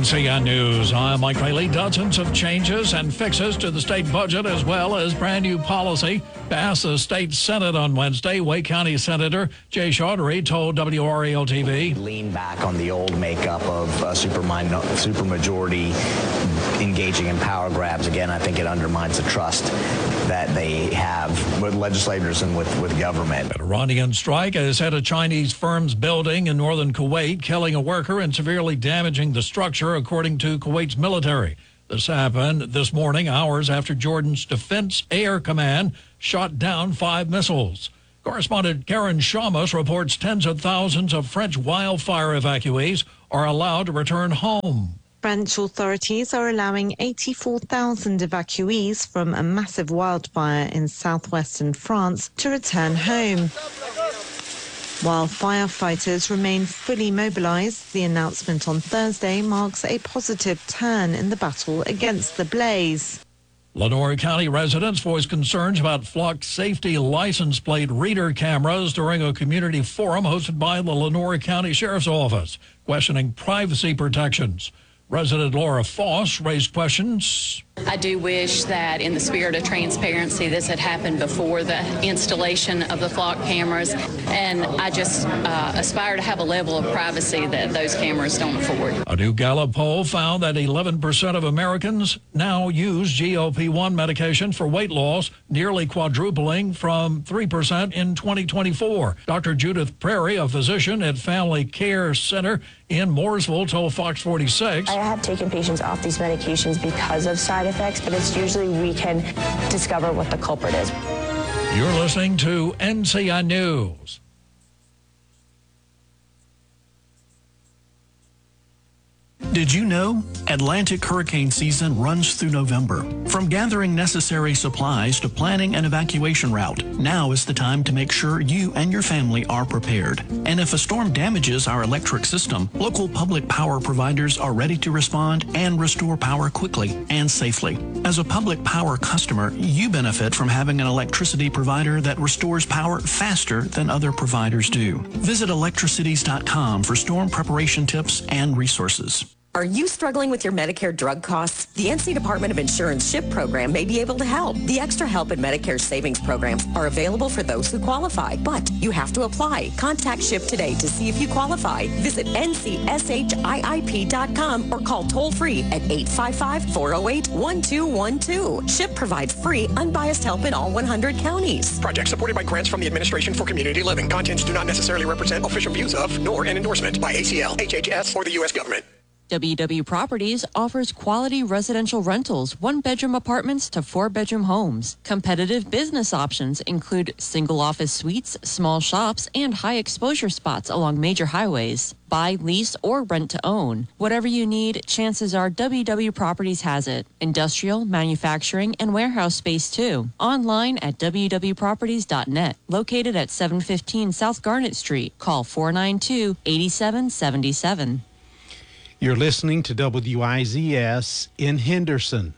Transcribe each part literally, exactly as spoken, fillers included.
N C N News, I'm Mike Rayleigh. Dozens of changes and fixes to the state budget as well as brand new policy passed the state Senate on Wednesday. Wake County Senator Jay Chaudhary told W R A L T V. Lean back on the old makeup of uh, super, minor, super majority engaging in power grabs. Again, I think it undermines the trust that they have with legislators and with, with government. An Iranian strike has hit a Chinese firm's building in northern Kuwait, killing a worker and severely damaging the structure, according to Kuwait's military. This happened this morning, hours after Jordan's Defense Air Command shot down five missiles. Correspondent Karen Shamus reports tens of thousands of French wildfire evacuees are allowed to return home. French authorities are allowing eighty-four thousand evacuees from a massive wildfire in southwestern France to return home. While firefighters remain fully mobilized, the announcement on Thursday marks a positive turn in the battle against the blaze. Lenoir County residents voiced concerns about flock safety license plate reader cameras during a community forum hosted by the Lenoir County Sheriff's Office, questioning privacy protections. Resident Laura Foss raised questions. I do wish that in the spirit of transparency, this had happened before the installation of the flock cameras, and I just uh, aspire to have a level of privacy that those cameras don't afford. A new Gallup poll found that eleven percent of Americans now use G L P one medication for weight loss, nearly quadrupling from three percent in twenty twenty-four. Doctor Judith Prairie, a physician at Family Care Center in Mooresville, told Fox forty-six. I have taken patients off these medications because of side effects, but it's usually we can discover what the culprit is. You're listening to N C N News. Did you know Atlantic hurricane season runs through November? From gathering necessary supplies to planning an evacuation route, now is the time to make sure you and your family are prepared. And if a storm damages our electric system, local public power providers are ready to respond and restore power quickly and safely. As a public power customer, you benefit from having an electricity provider that restores power faster than other providers do. Visit electricities dot com for storm preparation tips and resources. Are you struggling with your Medicare drug costs? The N C Department of Insurance SHIP program may be able to help. The Extra Help and Medicare Savings programs are available for those who qualify, but you have to apply. Contact SHIP today to see if you qualify. Visit N C S H I I P dot com or call toll-free at eight five five, four oh eight, one two one two. SHIP provides free, unbiased help in all one hundred counties. Project supported by grants from the Administration for Community Living. Contents do not necessarily represent official views of, nor an endorsement by A C L, H H S, or the U S government. W W Properties offers quality residential rentals, one-bedroom apartments to four-bedroom homes. Competitive business options include single office suites, small shops, and high-exposure spots along major highways. Buy, lease, or rent to own. Whatever you need, chances are W W Properties has it. Industrial, manufacturing, and warehouse space, too. Online at w w properties dot net. Located at seven fifteen South Garnet Street. Call four nine two, eight seven seven seven. You're listening to W I Z S in Henderson.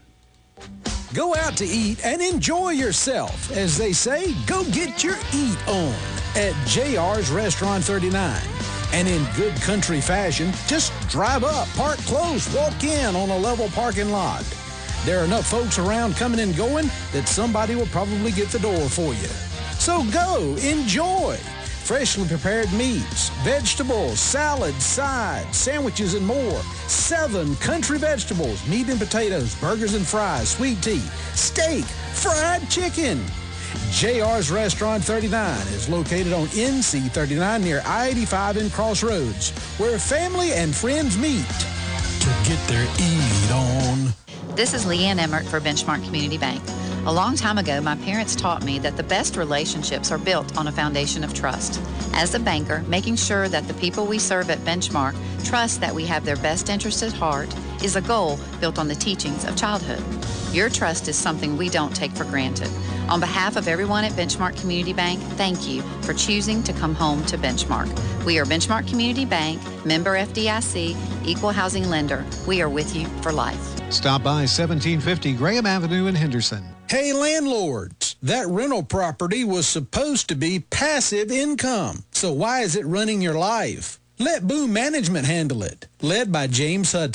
Go out to eat and enjoy yourself. As they say, go get your eat on at J R's Restaurant thirty-nine. And in good country fashion, just drive up, park close, walk in on a level parking lot. There are enough folks around coming and going that somebody will probably get the door for you. So go, enjoy. Freshly prepared meats, vegetables, salads, sides, sandwiches, and more. Seven country vegetables, meat and potatoes, burgers and fries, sweet tea, steak, fried chicken. J R's Restaurant thirty-nine is located on N C thirty-nine near I eighty-five in Crossroads, where family and friends meet to get their eat on. This is Leanne Emmert for Benchmark Community Bank. A long time ago, my parents taught me that the best relationships are built on a foundation of trust. As a banker, making sure that the people we serve at Benchmark trust that we have their best interests at heart is a goal built on the teachings of childhood. Your trust is something we don't take for granted. On behalf of everyone at Benchmark Community Bank, thank you for choosing to come home to Benchmark. We are Benchmark Community Bank, member F D I C, equal housing lender. We are with you for life. Stop by seventeen fifty Graham Avenue in Henderson. Hey, landlords, that rental property was supposed to be passive income. So why is it running your life? Let Boom Management handle it. Led by James Hudson.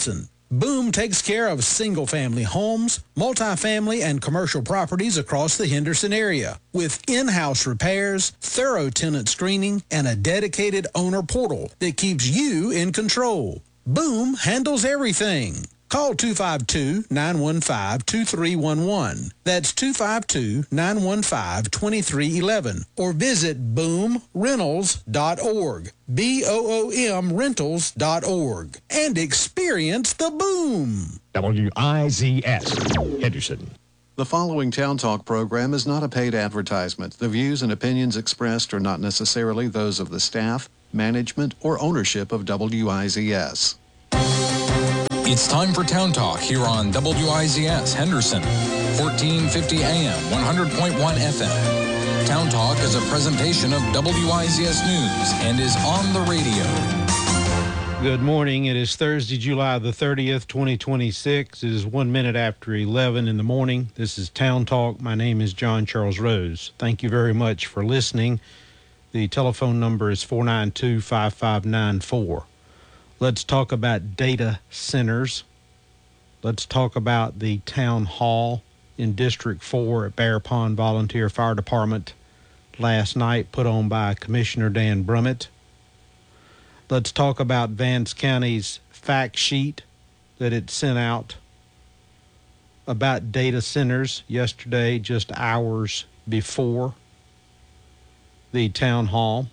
Boom takes care of single-family homes, multifamily, and commercial properties across the Henderson area with in-house repairs, thorough tenant screening, and a dedicated owner portal that keeps you in control. Boom handles everything. Call two five two, nine one five, two three one one. That's two five two, nine one five, two three one one. Or visit boom rentals dot org. B O O M rentals dot org. And experience the boom. W I Z S, Henderson. The following Town Talk program is not a paid advertisement. The views and opinions expressed are not necessarily those of the staff, management, or ownership of W I Z S. It's time for Town Talk here on W I Z S Henderson, fourteen fifty A M, one hundred point one F M. Town Talk is a presentation of W I Z S News and is on the radio. Good morning. It is Thursday, July the thirtieth, twenty twenty-six. It is one minute after eleven in the morning. This is Town Talk. My name is John Charles Rose. Thank you very much for listening. The telephone number is four nine two, five five nine four. Let's talk about data centers. Let's talk about the town hall in District four at Bear Pond Volunteer Fire Department last night, put on by Commissioner Dan Brummett. Let's talk about Vance County's fact sheet that it sent out about data centers yesterday, just hours before the town hall.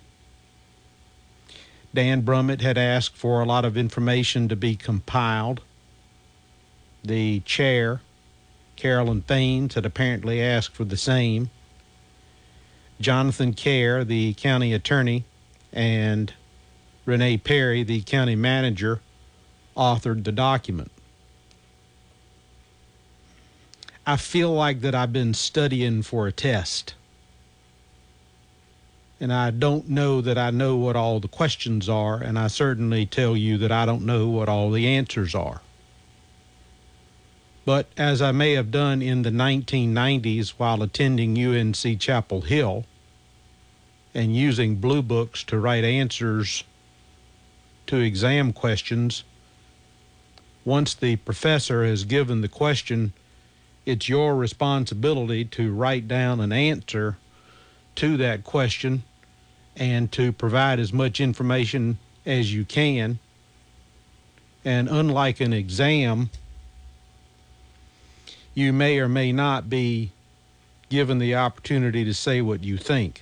Dan Brummett had asked for a lot of information to be compiled. The chair, Carolyn Thanes, had apparently asked for the same. Jonathan Kerr, the county attorney, and Renee Perry, the county manager, authored the document. I feel like that I've been studying for a test. And I don't know that I know what all the questions are, and I certainly tell you that I don't know what all the answers are. But as I may have done in the nineteen nineties while attending U N C Chapel Hill and using blue books to write answers to exam questions, once the professor has given the question, it's your responsibility to write down an answer to that question and to provide as much information as you can. And unlike an exam, you may or may not be given the opportunity to say what you think.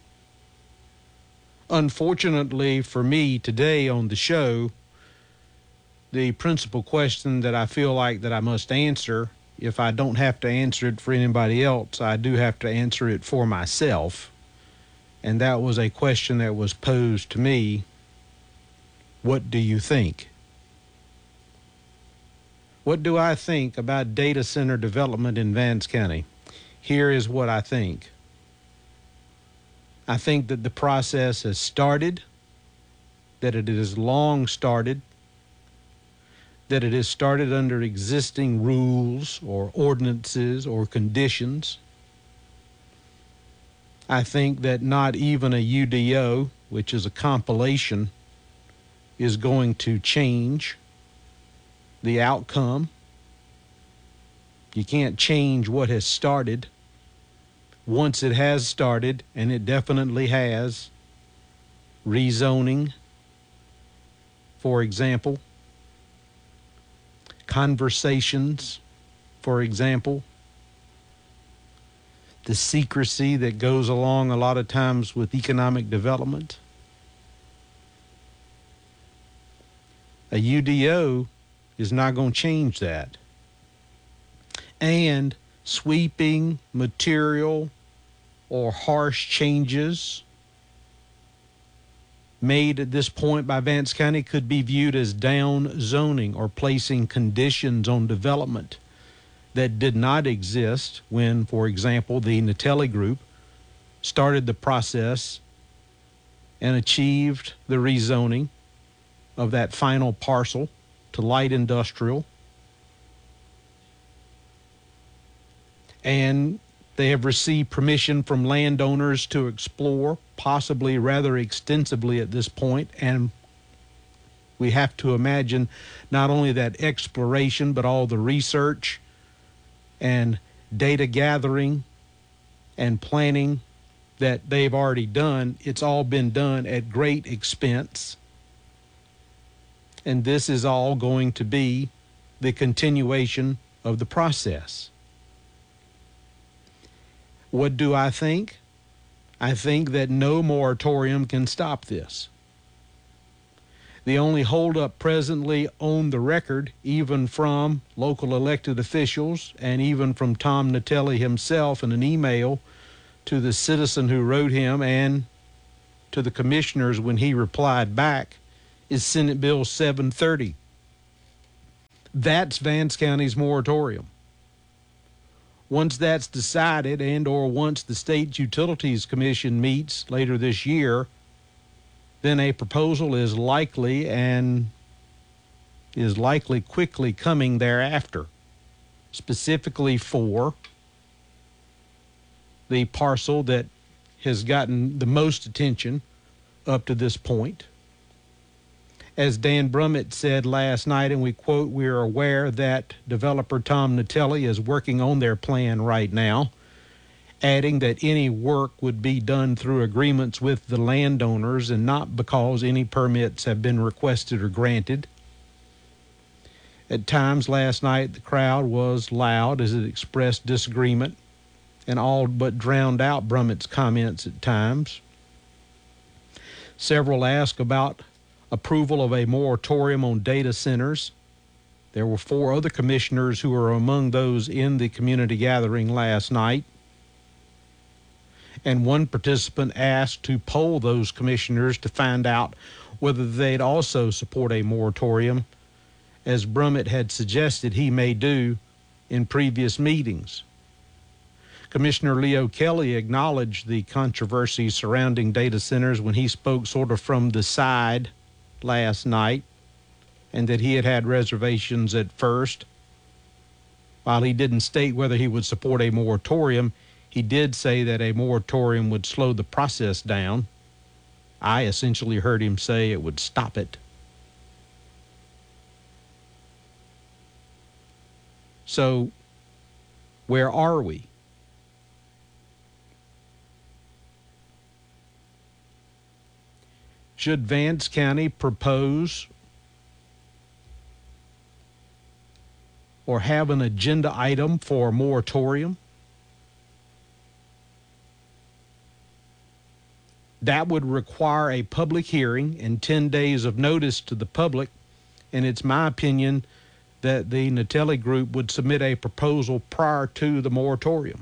Unfortunately for me today on the show, the principal question that I feel like that I must answer, if I don't have to answer it for anybody else, I do have to answer it for myself. And that was a question that was posed to me. What do you think? What do I think about data center development in Vance County? Here is what I think. I think that the process has started, that it is long started, that it has started under existing rules or ordinances or conditions. I think that not even a U D O, which is a compilation, is going to change the outcome. You can't change what has started. Once it has started, and it definitely has, rezoning, for example, conversations, for example, the secrecy that goes along a lot of times with economic development. A U D O is not going to change that. And sweeping, material, or harsh changes made at this point by Vance County could be viewed as down zoning or placing conditions on development that did not exist when, for example, the Natelli Group started the process and achieved the rezoning of that final parcel to light industrial. And they have received permission from landowners to explore, possibly rather extensively at this point, and We have to imagine not only that exploration, but all the research and data gathering and planning that they've already done. It's all been done at great expense. And this is all going to be the continuation of the process. What do I think? I think that no moratorium can stop this. The only holdup presently on the record, even from local elected officials and even from Tom Natale himself in an email to the citizen who wrote him and to the commissioners when he replied back, is Senate Bill seven thirty. That's Vance County's moratorium. Once that's decided, and or once the State Utilities Commission meets later this year, then a proposal is likely and is likely quickly coming thereafter, specifically for the parcel that has gotten the most attention up to this point. As Dan Brummett said last night, and we quote, "We are aware that developer Tom Natale is working on their plan right now," adding that any work would be done through agreements with the landowners and not because any permits have been requested or granted. At times last night, the crowd was loud as it expressed disagreement and all but drowned out Brummett's comments at times. Several asked about approval of a moratorium on data centers. There were four other commissioners who were among those in the community gathering last night. And one participant asked to poll those commissioners to find out whether they'd also support a moratorium, as Brummett had suggested he may do in previous meetings. Commissioner Leo Kelly acknowledged the controversy surrounding data centers when he spoke sort of from the side last night, and that he had had reservations at first. While he didn't state whether he would support a moratorium, he did say that a moratorium would slow the process down. I essentially heard him say it would stop it. So, where are we? Should Vance County propose or have an agenda item for a moratorium? That would require a public hearing and ten days of notice to the public, and it's my opinion that the Natale Group would submit a proposal prior to the moratorium.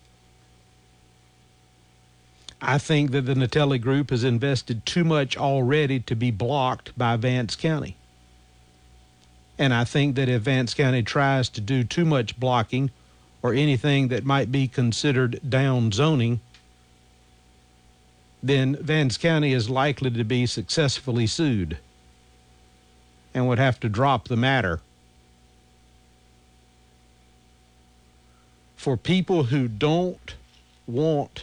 I think that the Natale Group has invested too much already to be blocked by Vance County. And I think that if Vance County tries to do too much blocking or anything that might be considered down zoning, then Vance County is likely to be successfully sued and would have to drop the matter. For people who don't want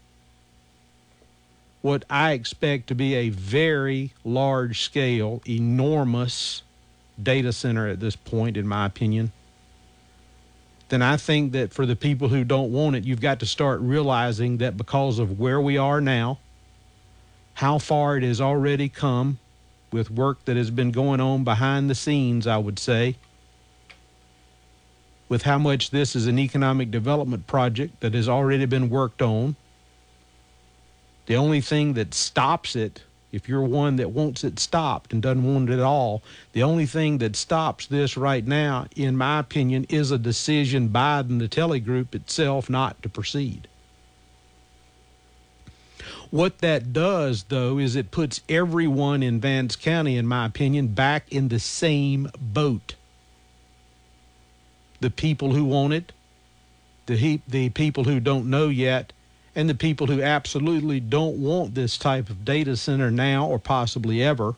what I expect to be a very large-scale, enormous data center at this point, in my opinion, then I think that for the people who don't want it, you've got to start realizing that because of where we are now, how far it has already come with work that has been going on behind the scenes, I would say, with how much this is an economic development project that has already been worked on. The only thing that stops it, if you're one that wants it stopped and doesn't want it at all, the only thing that stops this right now, in my opinion, is a decision by the Natale Group itself not to proceed. What that does, though, is it puts everyone in Vance County, in my opinion, back in the same boat. The people who want it, the, he, the people who don't know yet, and the people who absolutely don't want this type of data center now or possibly ever.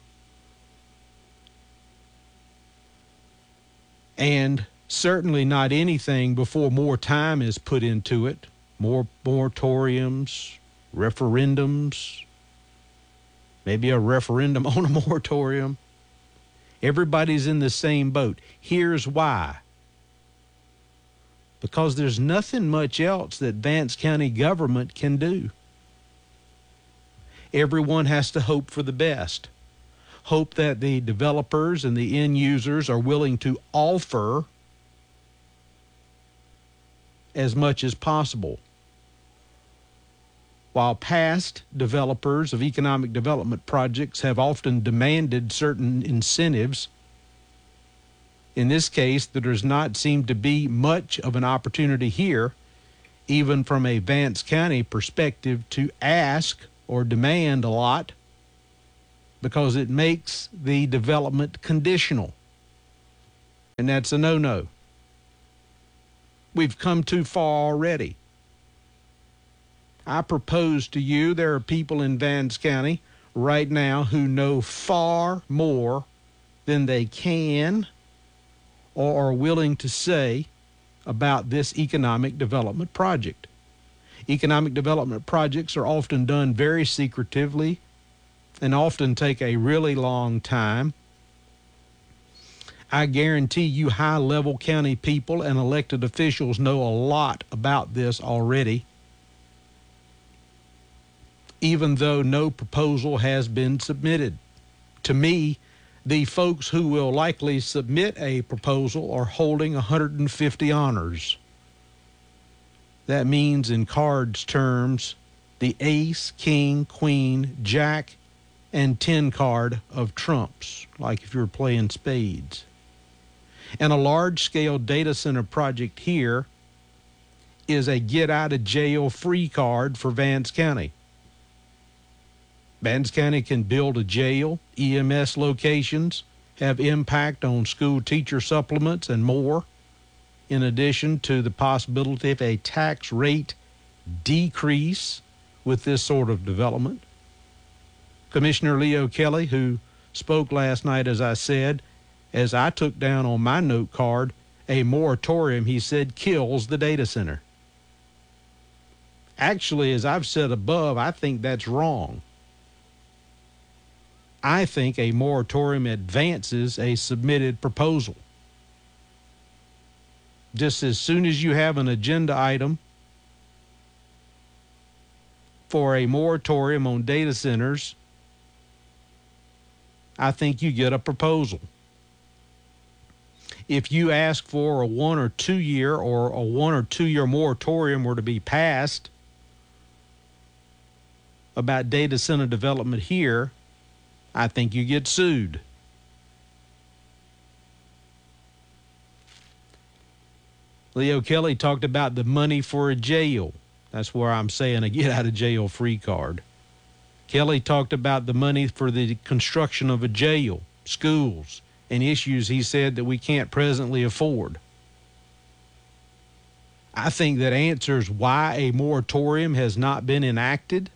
And certainly not anything before more time is put into it. More moratoriums, referendums, maybe a referendum on a moratorium. Everybody's in the same boat. Here's why. Because there's nothing much else that Vance County government can do. Everyone has to hope for the best. Hope that the developers and the end users are willing to offer as much as possible. While past developers of economic development projects have often demanded certain incentives, in this case, there does not seem to be much of an opportunity here, even from a Vance County perspective, to ask or demand a lot, because it makes the development conditional. And that's a no-no. We've come too far already. I propose to you there are people in Vance County right now who know far more than they can or are willing to say about this economic development project. Economic development projects are often done very secretively and often take a really long time. I guarantee you high-level county people and elected officials know a lot about this already, even though no proposal has been submitted. To me, the folks who will likely submit a proposal are holding one hundred fifty honors. That means, in cards terms, the ace, king, queen, jack, and ten card of trumps, like if you're playing spades. And a large-scale data center project here is a get-out-of-jail-free card for Vance County. Vance County can build a jail, E M S locations, have impact on school teacher supplements, and more, in addition to the possibility of a tax rate decrease with this sort of development. Commissioner Leo Kelly, who spoke last night, as I said, as I took down on my note card, a moratorium, he said, kills the data center. Actually, as I've said above, I think that's wrong. I think a moratorium advances a submitted proposal. Just as soon as you have an agenda item for a moratorium on data centers, I think you get a proposal. If you ask for a one or two year or a one or two year moratorium were to be passed about data center development here, I think you get sued. Leo Kelly talked about the money for a jail. That's where I'm saying a get out of jail free card. Kelly talked about the money for the construction of a jail, schools, and issues he said that we can't presently afford. I think that answers why a moratorium has not been enacted.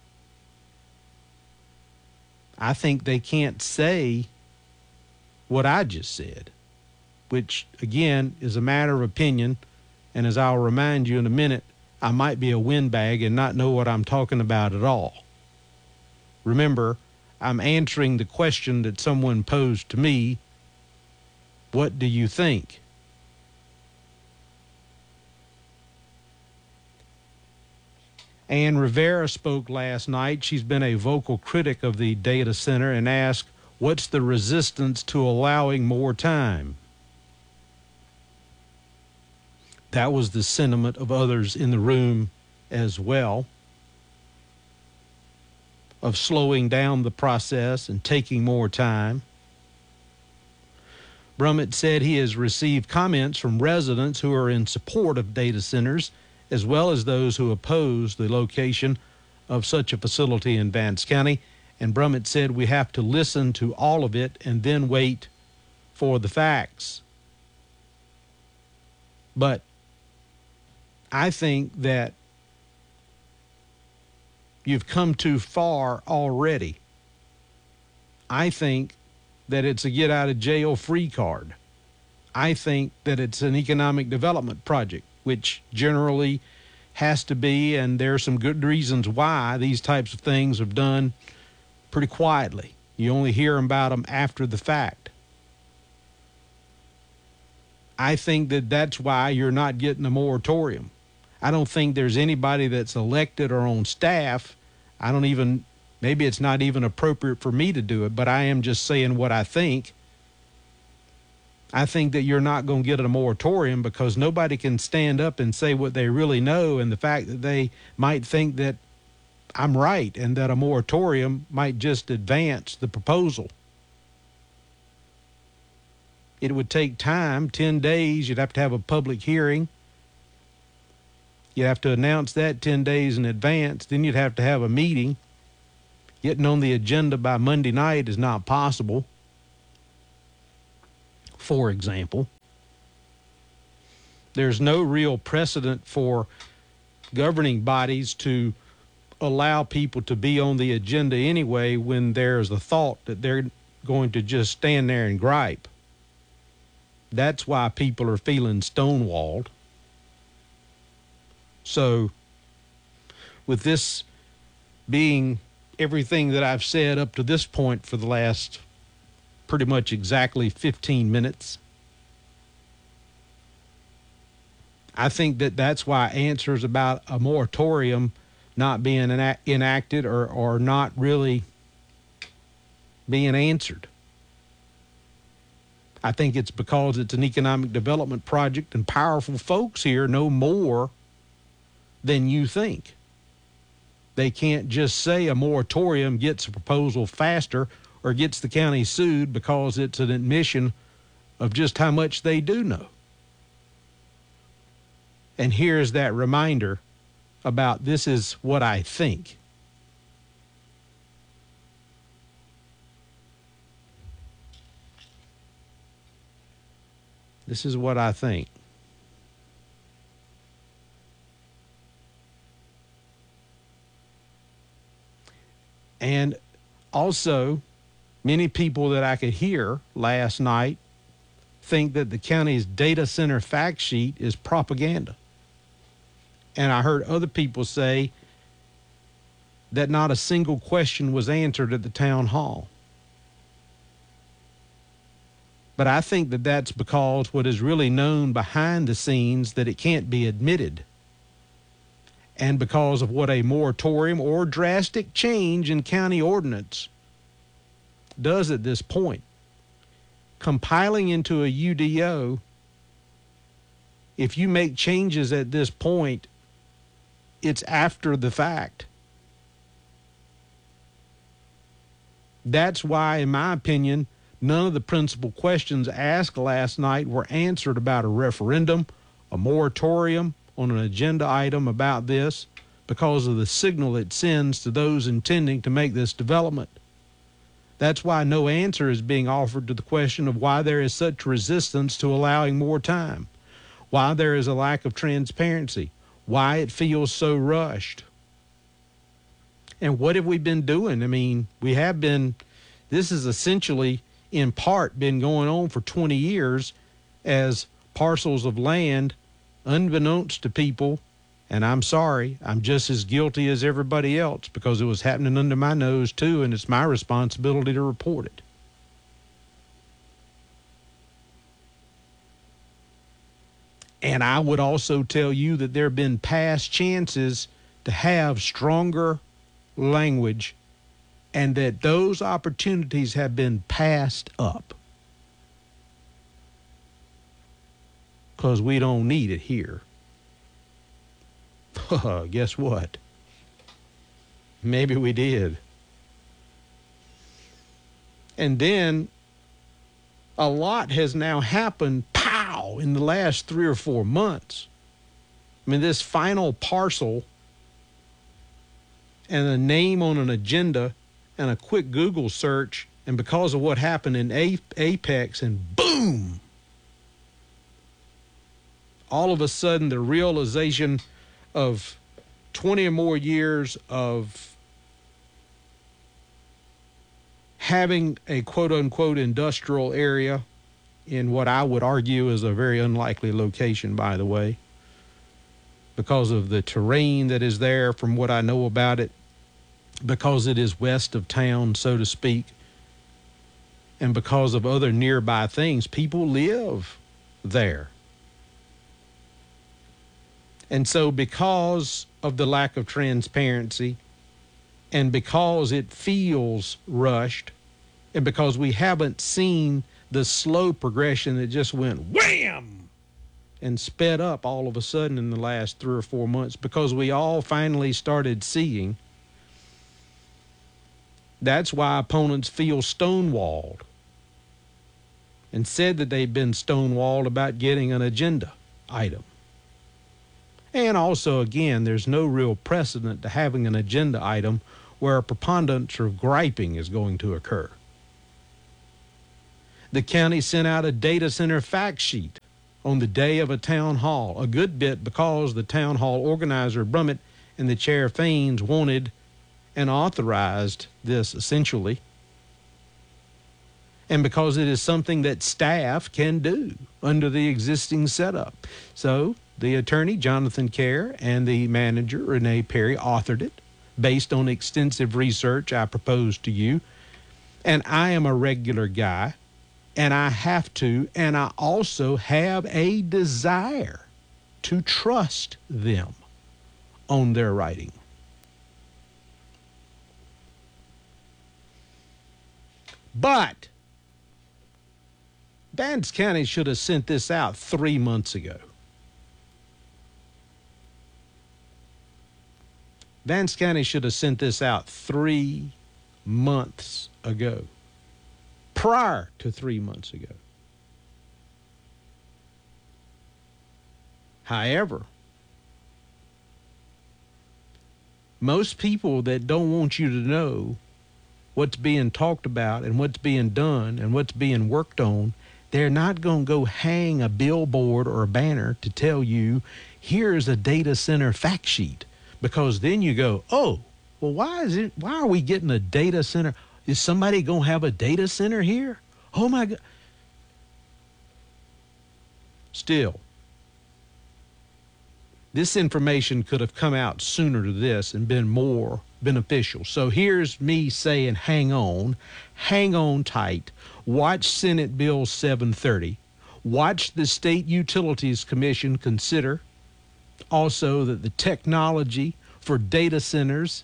I think they can't say what I just said, which, again, is a matter of opinion. And as I'll remind you in a minute, I might be a windbag and not know what I'm talking about at all. Remember, I'm answering the question that someone posed to me. What do you think? Ann Rivera spoke last night. She's been a vocal critic of the data center and asked, what's the resistance to allowing more time? That was the sentiment of others in the room as well, of slowing down the process and taking more time. Brummett said he has received comments from residents who are in support of data centers, as well as those who oppose the location of such a facility in Vance County. And Brummett said we have to listen to all of it and then wait for the facts. But I think that you've come too far already. I think that it's a get out of jail free card. I think that it's an economic development project, which generally has to be, and there are some good reasons why these types of things are done pretty quietly. You only hear about them after the fact. I think that that's why you're not getting a moratorium. I don't think there's anybody that's elected or on staff. I don't even, maybe it's not even appropriate for me to do it, but I am just saying what I think. I think that you're not going to get a moratorium because nobody can stand up and say what they really know, and the fact that they might think that I'm right and that a moratorium might just advance the proposal. It would take time, ten days. You'd have to have a public hearing. You'd have to announce that ten days in advance. Then you'd have to have a meeting. Getting on the agenda by Monday night is not possible, for example. There's no real precedent for governing bodies to allow people to be on the agenda anyway when there's a thought that they're going to just stand there and gripe. That's why people are feeling stonewalled. So, with this being everything that I've said up to this point for the last pretty much exactly fifteen minutes, I think that that's why answers about a moratorium not being enact- enacted or, or not really being answered. I think it's because it's an economic development project and powerful folks here know more than you think. They can't just say a moratorium gets a proposal faster or gets the county sued because it's an admission of just how much they do know. And here's that reminder about this is what I think. This is what I think. And also, many people that I could hear last night think that the county's data center fact sheet is propaganda. And I heard other people say that not a single question was answered at the town hall. But I think that that's because what is really known behind the scenes that it can't be admitted. And because of what a moratorium or drastic change in county ordinance does at this point. Compiling into a U D O, if you make changes at this point, it's after the fact. That's why, in my opinion, none of the principal questions asked last night were answered about a referendum, a moratorium on an agenda item about this, because of the signal it sends to those intending to make this development. That's why no answer is being offered to the question of why there is such resistance to allowing more time, why there is a lack of transparency, why it feels so rushed. And what have we been doing? I mean, we have been, this is essentially in part been going on for twenty years as parcels of land, unbeknownst to people, and I'm sorry, I'm just as guilty as everybody else because it was happening under my nose too, and it's my responsibility to report it. And I would also tell you that there have been past chances to have stronger language and that those opportunities have been passed up because we don't need it here. Guess what? Maybe we did. And then a lot has now happened, pow, in the last three or four months. I mean, this final parcel and a name on an agenda and a quick Google search, and because of what happened in Apex, and boom, all of a sudden the realization of twenty or more years of having a quote-unquote industrial area in what I would argue is a very unlikely location, by the way, because of the terrain that is there from what I know about it, because it is west of town, so to speak, and because of other nearby things. People live there. And so because of the lack of transparency, and because it feels rushed, and because we haven't seen the slow progression that just went wham and sped up all of a sudden in the last three or four months, because we all finally started seeing, that's why opponents feel stonewalled and said that they've been stonewalled about getting an agenda item. And also, again, there's no real precedent to having an agenda item where a preponderance of griping is going to occur. The county sent out a data center fact sheet on the day of a town hall, a good bit because the town hall organizer, Brummett, and the chair, Faines, wanted and authorized this essentially, and because it is something that staff can do under the existing setup. So the attorney, Jonathan Kerr, and the manager, Renee Perry, authored it based on extensive research I proposed to you. And I am a regular guy, and I have to, and I also have a desire to trust them on their writing. But Vance County should have sent this out three months ago. Vance County should have sent this out three months ago, prior to three months ago. However, most people that don't want you to know what's being talked about and what's being done and what's being worked on, they're not going to go hang a billboard or a banner to tell you, here's a data center fact sheet. Because then you go, oh, well, why is it, why are we getting a data center? Is somebody going to have a data center here? Oh, my God. Still, this information could have come out sooner to this and been more beneficial. So here's me saying, hang on, hang on tight. Watch Senate Bill seven thirty. Watch the State Utilities Commission consider also that the technology for data centers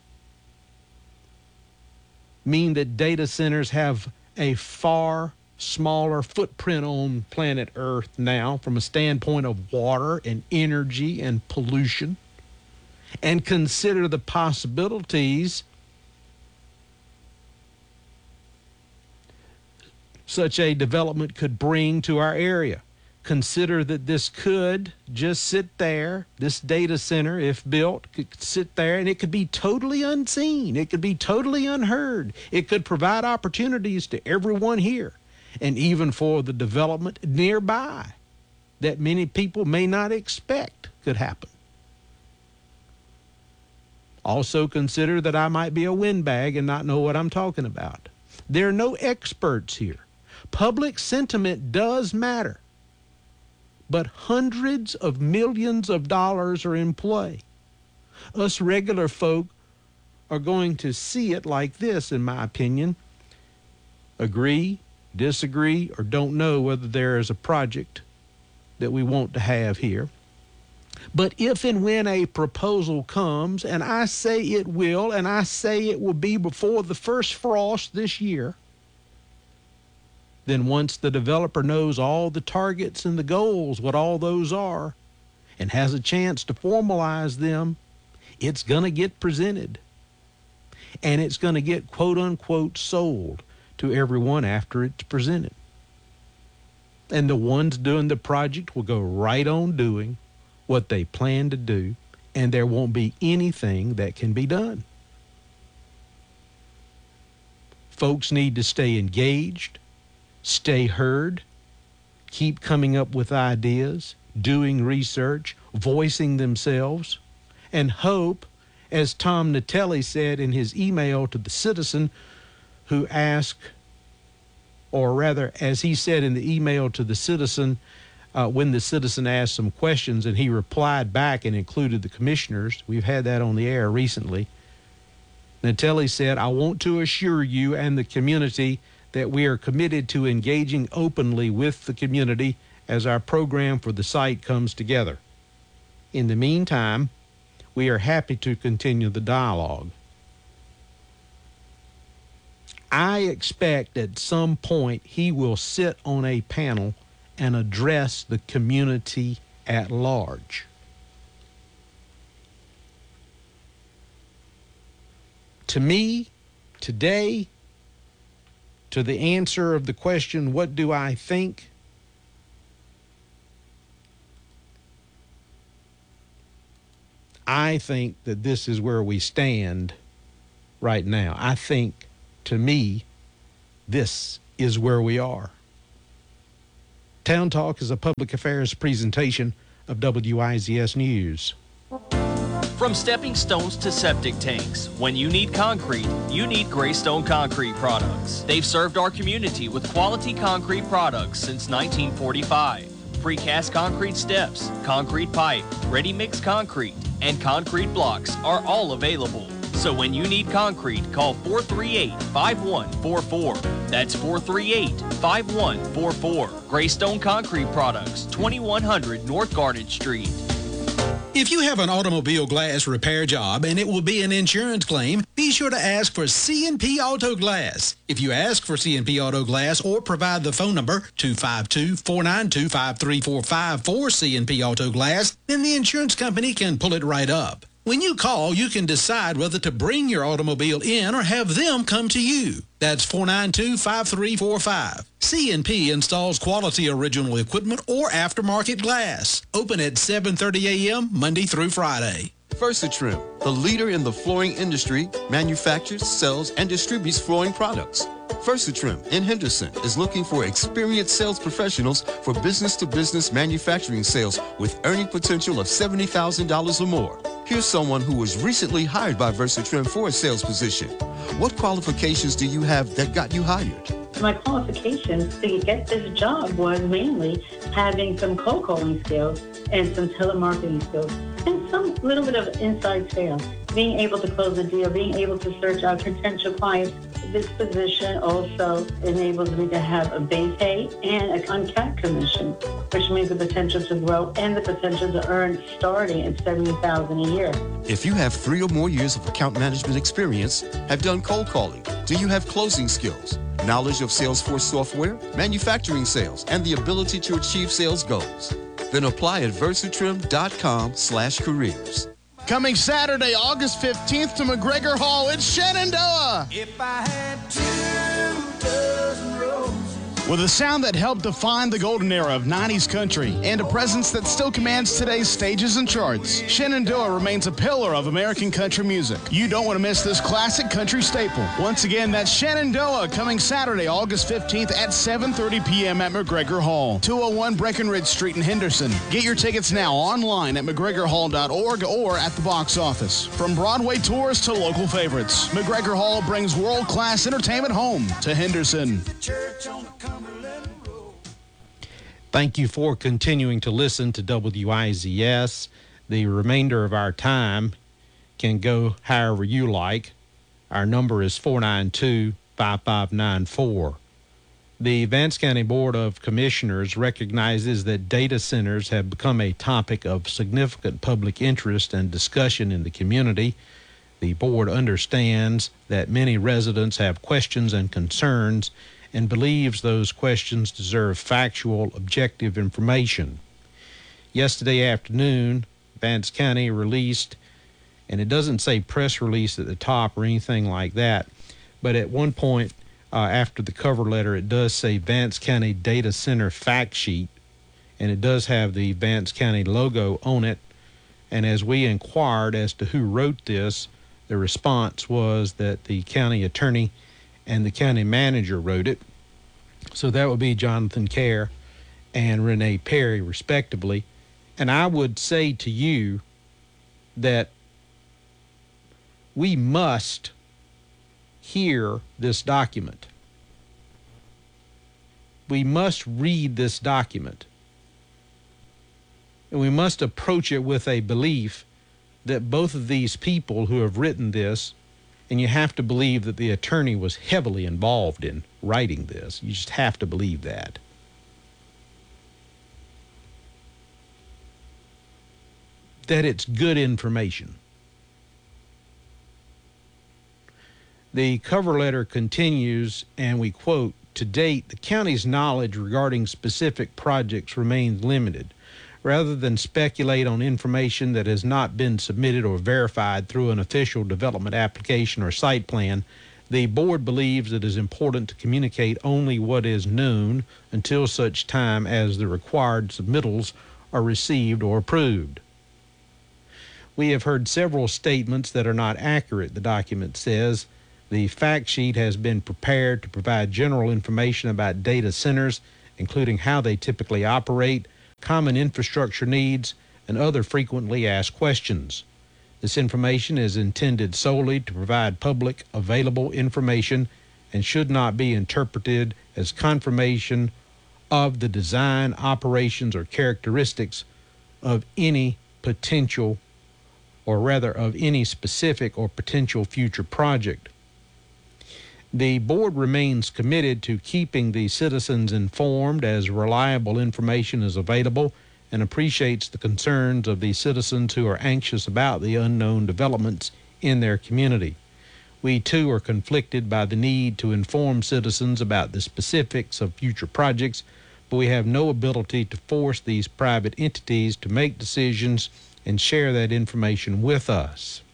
mean that data centers have a far smaller footprint on planet Earth now from a standpoint of water and energy and pollution, and consider the possibilities such a development could bring to our area. Consider that this could just sit there, this data center, if built, could sit there and it could be totally unseen. It could be totally unheard. It could provide opportunities to everyone here and even for the development nearby that many people may not expect could happen. Also consider that I might be a windbag and not know what I'm talking about. There are no experts here. Public sentiment does matter. But hundreds of millions of dollars are in play. Us regular folk are going to see it like this, in my opinion. Agree, disagree, or don't know whether there is a project that we want to have here. But if and when a proposal comes, and I say it will, and I say it will be before the first frost this year, then once the developer knows all the targets and the goals, what all those are, and has a chance to formalize them, it's going to get presented. And it's going to get quote-unquote sold to everyone after it's presented. And the ones doing the project will go right on doing what they plan to do, and there won't be anything that can be done. Folks need to stay engaged, stay heard, keep coming up with ideas, doing research, voicing themselves, and hope, as Tom Natelli said in his email to the citizen who asked, or rather, as he said in the email to the citizen, uh, when the citizen asked some questions and he replied back and included the commissioners, we've had that on the air recently, Natelli said, I want to assure you and the community that we are committed to engaging openly with the community as our program for the site comes together. In the meantime, we are happy to continue the dialogue. I expect at some point he will sit on a panel and address the community at large. To me, today, to the answer of the question, what do I think? I think that this is where we stand right now. I think, to me, this is where we are. Town Talk is a public affairs presentation of W I Z S News. From stepping stones to septic tanks, when you need concrete, you need Greystone Concrete Products. They've served our community with quality concrete products since nineteen forty-five. Precast concrete steps, concrete pipe, ready-mix concrete, and concrete blocks are all available. So when you need concrete, call four three eight, five one four four. That's four three eight, five one four four. Greystone Concrete Products, twenty-one hundred North Garden Street. If you have an automobile glass repair job and it will be an insurance claim, be sure to ask for C and P Auto Glass. If you ask for C and P Auto Glass or provide the phone number two five two, four nine two, five three four five for C and P Auto Glass, then the insurance company can pull it right up. When you call, you can decide whether to bring your automobile in or have them come to you. That's four nine two, five three four five. C and P installs quality original equipment or aftermarket glass. Open at seven thirty a.m. Monday through Friday. VersaTrim, the leader in the flooring industry, manufactures, sells, and distributes flooring products. VersaTrim in Henderson is looking for experienced sales professionals for business-to-business manufacturing sales with earning potential of seventy thousand dollars or more. Here's someone who was recently hired by VersaTrim for a sales position. What qualifications do you have that got you hired? My qualifications to get this job was mainly having some cold calling skills and some telemarketing skills and some little bit of inside sales. Being able to close a deal, being able to search out potential clients. This position also enables me to have a base pay and an uncapped commission, which means the potential to grow and the potential to earn starting at seventy thousand dollars a year. If you have three or more years of account management experience, have done cold calling, do you have closing skills, knowledge of Salesforce software, manufacturing sales, and the ability to achieve sales goals? Then apply at versatrim.com slash careers. Coming Saturday, August fifteenth to McGregor Hall, it's Shenandoah. If I had two dozen roses. With a sound that helped define the golden era of nineties country and a presence that still commands today's stages and charts, Shenandoah remains a pillar of American country music. You don't want to miss this classic country staple. Once again, that's Shenandoah coming Saturday, August fifteenth at seven thirty p.m. at McGregor Hall, two oh one Breckenridge Street in Henderson. Get your tickets now online at mcgregor hall dot org or at the box office. From Broadway tours to local favorites, McGregor Hall brings world-class entertainment home to Henderson. Thank you for continuing to listen to W I Z S. The remainder of our time can go however you like. Our number is four nine two, five five nine four. The Vance County Board of Commissioners recognizes that data centers have become a topic of significant public interest and discussion in the community. The board understands that many residents have questions and concerns and believes those questions deserve factual, objective information. Yesterday afternoon, Vance County released, and it doesn't say press release at the top or anything like that, but at one point uh, after the cover letter, it does say Vance County Data Center Fact Sheet, and it does have the Vance County logo on it. And as we inquired as to who wrote this, the response was that the county attorney and the county manager wrote it. So that would be Jonathan Kerr and Renee Perry, respectively. And I would say to you that we must hear this document. We must read this document. And we must approach it with a belief that both of these people who have written this, and you have to believe that the attorney was heavily involved in writing this. You just have to believe that. that it's good information. The cover letter continues, and we quote, "To date, the county's knowledge regarding specific projects remains limited. Rather than speculate on information that has not been submitted or verified through an official development application or site plan, the board believes it is important to communicate only what is known until such time as the required submittals are received or approved." We have heard several statements that are not accurate, the document says. The fact sheet has been prepared to provide general information about data centers, including how they typically operate, common infrastructure needs, and other frequently asked questions. This information is intended solely to provide public available information and should not be interpreted as confirmation of the design, operations, or characteristics of any potential, or rather of any specific or potential future project. The board remains committed to keeping the citizens informed as reliable information is available and appreciates the concerns of the citizens who are anxious about the unknown developments in their community. We too are conflicted by the need to inform citizens about the specifics of future projects, but we have no ability to force these private entities to make decisions and share that information with us.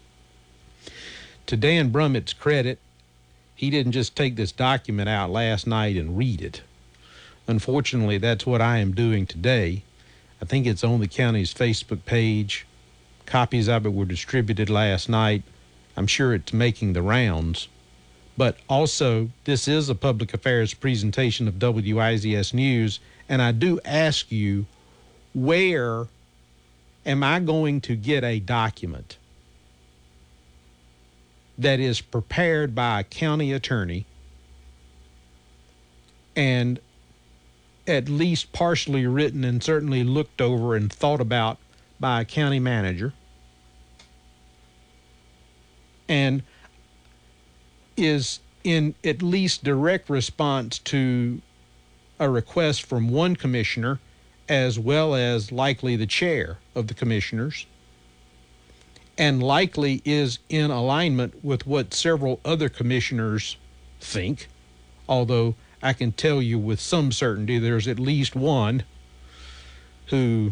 To Dan Brummett's credit, he didn't just take this document out last night and read it. Unfortunately, that's what I am doing today. I think it's on the county's Facebook page. Copies of it were distributed last night. I'm sure it's making the rounds. But also, this is a public affairs presentation of W I Z S News, and I do ask you, where am I going to get a document that is prepared by a county attorney and at least partially written and certainly looked over and thought about by a county manager, and is in at least direct response to a request from one commissioner as well as likely the chair of the commissioners, and likely is in alignment with what several other commissioners think, although I can tell you with some certainty there's at least one who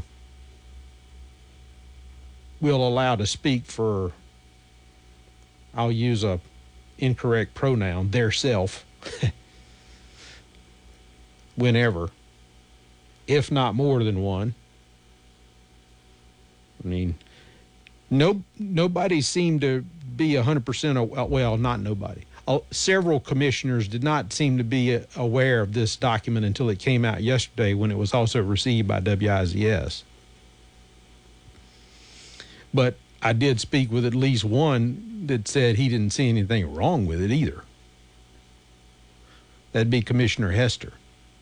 will allow to speak for, I'll use a incorrect pronoun, their self, whenever, if not more than one. I mean, no, nobody seemed to be one hundred percent, well, not nobody. Uh, several commissioners did not seem to be aware of this document until it came out yesterday, when it was also received by W I Z S. But I did speak with at least one that said he didn't see anything wrong with it either. That'd be Commissioner Hester.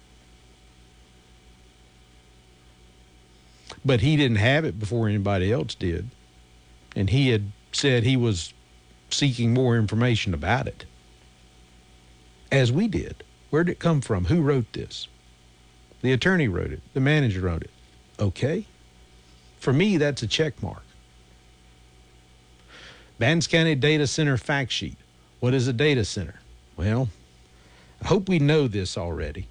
But he didn't have it before anybody else did. And he had said he was seeking more information about it, as we did. Where did it come from? Who wrote this? The attorney wrote it. The manager wrote it. Okay. For me, that's a check mark. Vance County Data Center Fact Sheet. What is a data center? Well, I hope we know this already.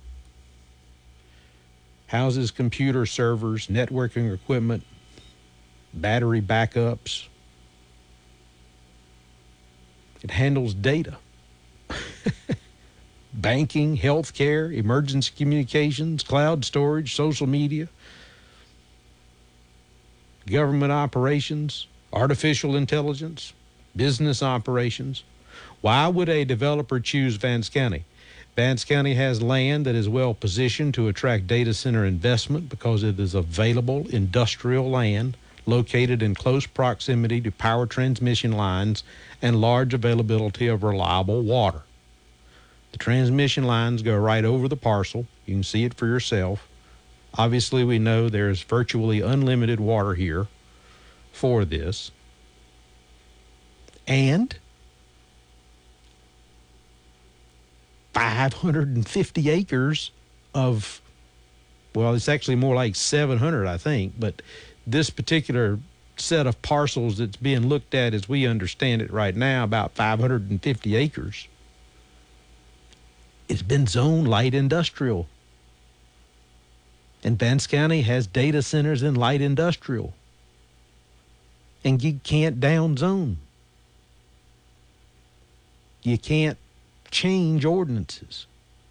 Houses computer servers, networking equipment, battery backups. It handles data. Banking, healthcare, emergency communications, cloud storage, social media, government operations, artificial intelligence, business operations. Why would a developer choose Vance County? Vance County has land that is well positioned to attract data center investment because it is available industrial land located in close proximity to power transmission lines and large availability of reliable water. The transmission lines go right over the parcel. You can see it for yourself. Obviously, we know there's virtually unlimited water here for this. And five hundred fifty acres of, well, it's actually more like seven hundred, I think, but this particular set of parcels that's being looked at as we understand it right now, about five hundred fifty acres, it's been zoned light industrial. And Vance County has data centers in light industrial. And you can't down zone. You can't change ordinances.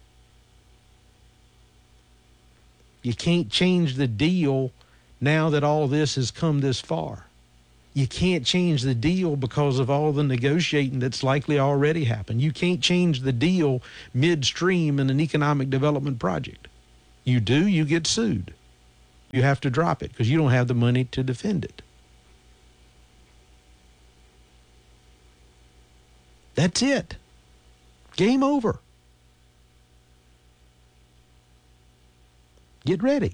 You can't change the deal now that all this has come this far. You can't change the deal because of all the negotiating that's likely already happened. You can't change the deal midstream in an economic development project. You do, you get sued. You have to drop it because you don't have the money to defend it. That's it. Game over. Get ready.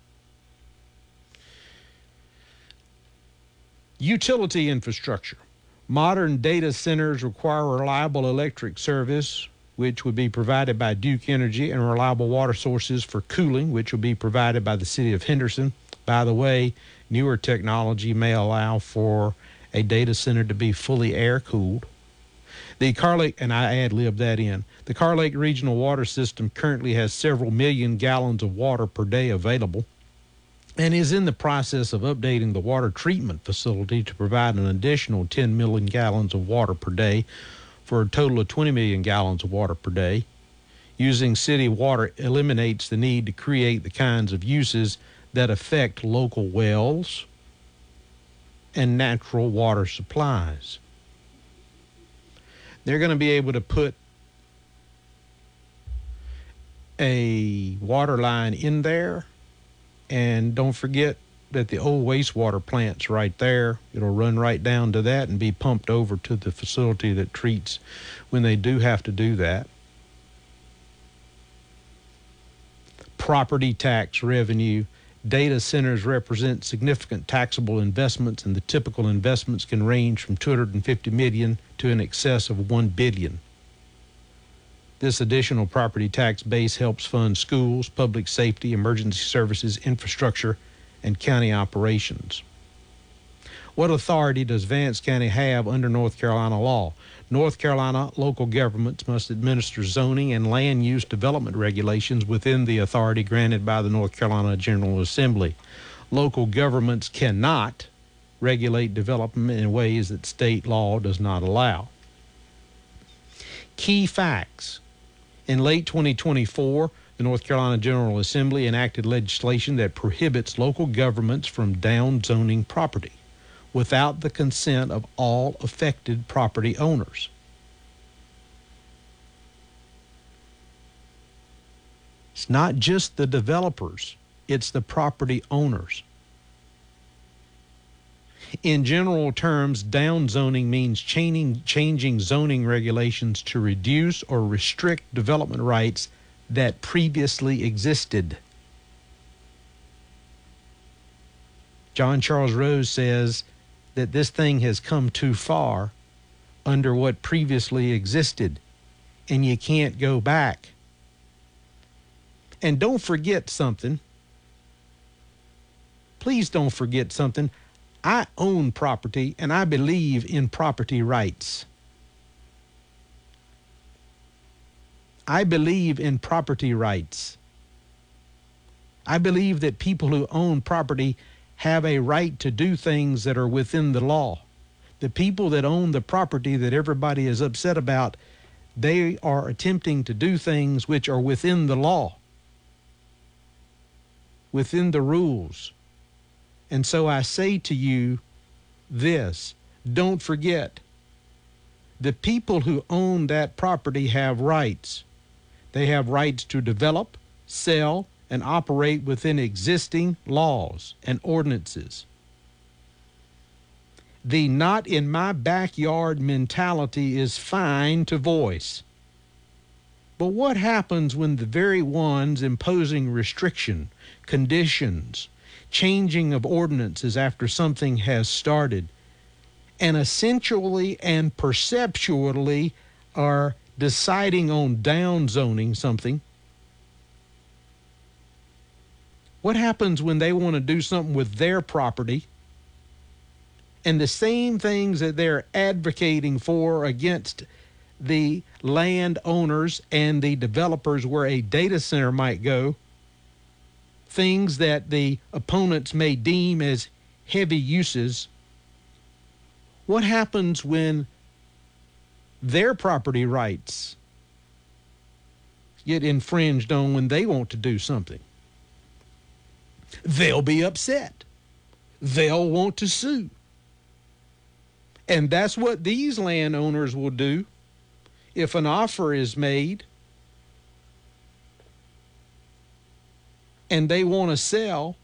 Utility infrastructure. Modern data centers require reliable electric service, which would be provided by Duke Energy, and reliable water sources for cooling, which will be provided by the city of Henderson. By the way, newer technology may allow for a data center to be fully air-cooled. The Car Lake, and I ad-lib that in, the Car Lake Regional Water System currently has several million gallons of water per day available and is in the process of updating the water treatment facility to provide an additional ten million gallons of water per day for a total of twenty million gallons of water per day. Using city water eliminates the need to create the kinds of uses that affect local wells and natural water supplies. They're going to be able to put a water line in there, and don't forget that the old wastewater plant's right there. It'll run right down to that and be pumped over to the facility that treats when they do have to do that. Property tax revenue. Data centers represent significant taxable investments, and the typical investments can range from two hundred fifty million dollars to in excess of one billion dollars. This additional property tax base helps fund schools, public safety, emergency services, infrastructure, and county operations. What authority does Vance County have under North Carolina law? North Carolina local governments must administer zoning and land use development regulations within the authority granted by the North Carolina General Assembly. Local governments cannot regulate development in ways that state law does not allow. Key facts. In late twenty twenty-four, the North Carolina General Assembly enacted legislation that prohibits local governments from downzoning property without the consent of all affected property owners. It's not just the developers, it's the property owners. In general terms, downzoning means changing, changing zoning regulations to reduce or restrict development rights that previously existed. John Charles Rose says that this thing has come too far under what previously existed, and you can't go back. And don't forget something. Please don't forget something. I own property, and I believe in property rights. I believe in property rights. I believe that people who own property have a right to do things that are within the law. The people that own the property that everybody is upset about, they are attempting to do things which are within the law, within the rules. And so I say to you this, don't forget, the people who own that property have rights. They have rights to develop, sell, and operate within existing laws and ordinances. The not in my backyard mentality is fine to voice. But what happens when the very ones imposing restriction, conditions, changing of ordinances after something has started, and essentially and perceptually are deciding on downzoning something? What happens when they want to do something with their property And the same things that they're advocating for against the landowners and the developers where a data center might go, things that the opponents may deem as heavy uses, what happens when their property rights get infringed on when they want to do something? They'll be upset. They'll want to sue. And that's what these landowners will do if an offer is made and they want to sell